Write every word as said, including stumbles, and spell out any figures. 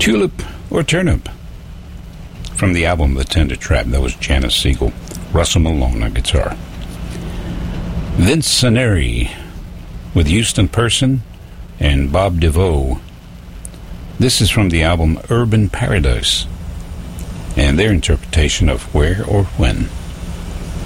Tulip or Turnip. From the album The Tender Trap, that was Janice Siegel. Russell Malone on guitar. Vince Soneri with Houston Person and Bob DeVoe. This is from the album Urban Paradise and their interpretation of Where or When.